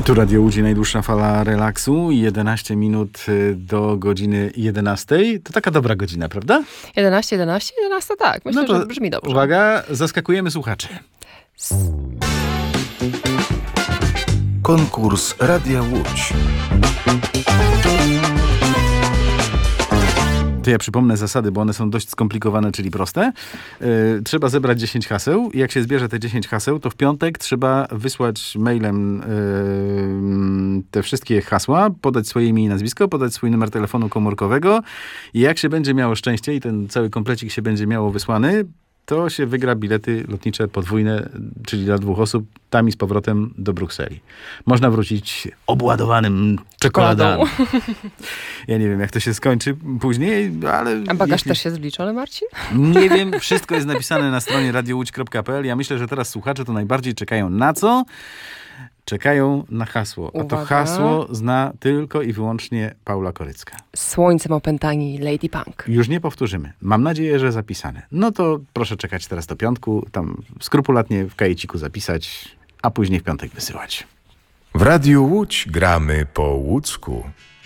Tu Radio Łódź, najdłuższa fala relaksu, 11 minut do godziny 11. To taka dobra godzina, prawda? 11, tak. Myślę, no to że brzmi dobrze. Uwaga, zaskakujemy słuchaczy. Konkurs Radia Łódź. To ja przypomnę zasady, bo one są dość skomplikowane, czyli proste. Trzeba zebrać 10 haseł. Jak się zbierze te 10 haseł, to w piątek trzeba wysłać mailem te wszystkie hasła, podać swoje imię i nazwisko, podać swój numer telefonu komórkowego i jak się będzie miało szczęście i ten cały komplecik się będzie miało wysłany, to się wygra bilety lotnicze podwójne, czyli dla 2 osób, tam i z powrotem do Brukseli. Można wrócić obładowanym czekoladami. Ja nie wiem, jak to się skończy później, ale... A bagaż też jest zliczony, Marcin? Nie wiem, wszystko jest napisane na stronie radiołódź.pl. Ja myślę, że teraz słuchacze to najbardziej czekają na co? Czekają na hasło. A to hasło zna tylko i wyłącznie Paula Korycka. Słońcem opętani Lady Punk. Już nie powtórzymy. Mam nadzieję, że zapisane. No to proszę czekać teraz do piątku, tam skrupulatnie w kajeciku zapisać, a później w piątek wysyłać. W Radiu Łódź gramy po łódzku.